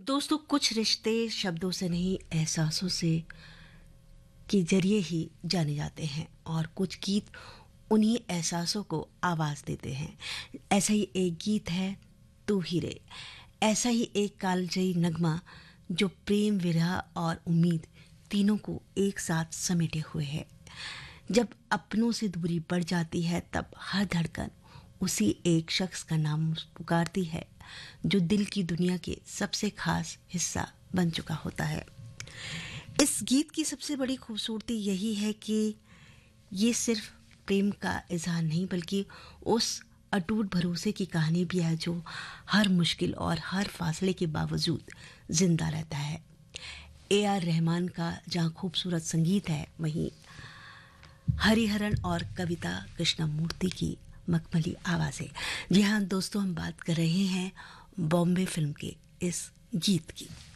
दोस्तों, कुछ रिश्ते शब्दों से नहीं, एहसासों से के जरिए ही जाने जाते हैं और कुछ गीत उन्हीं एहसासों को आवाज देते हैं। ऐसा ही एक गीत है तू ही रे। ऐसा ही एक कालजयी नगमा जो प्रेम, विरह और उम्मीद तीनों को एक साथ समेटे हुए है। जब अपनों से दूरी बढ़ जाती है तब हर धड़कन उसी एक शख्स का नाम पुकारती है जो दिल की दुनिया के सबसे खास हिस्सा बन चुका होता है। इस गीत की सबसे बड़ी खूबसूरती यही है कि ये सिर्फ प्रेम का इजहार नहीं बल्कि उस अटूट भरोसे की कहानी भी है जो हर मुश्किल और हर फासले के बावजूद जिंदा रहता है। ए आर रहमान का जहाँ खूबसूरत संगीत है, वहीं हरिहरन और कविता कृष्णमूर्ति की मखमली आवाज़ें। जी हाँ दोस्तों, हम बात कर रहे हैं बॉम्बे फिल्म के इस गीत की।